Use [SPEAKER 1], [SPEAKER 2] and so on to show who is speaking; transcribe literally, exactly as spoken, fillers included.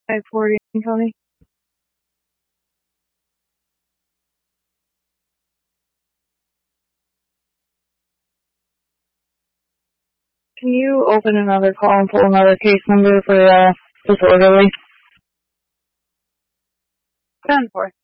[SPEAKER 1] five forty, Tony. Can you open another call and pull another case number for uh, disorderly? ten four.